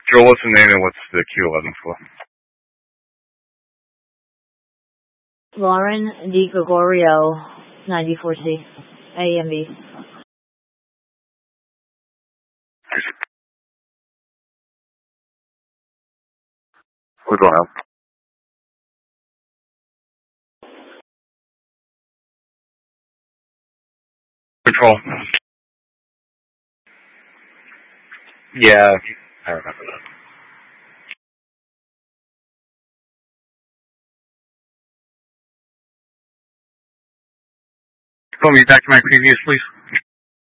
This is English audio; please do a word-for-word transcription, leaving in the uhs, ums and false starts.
Joel, what's the name and what's the Q eleven for? Lauren D. Gregorio, ninety-four C, A M B. Who's going help? Control. Yeah, I remember that. Put me back to my previous, please.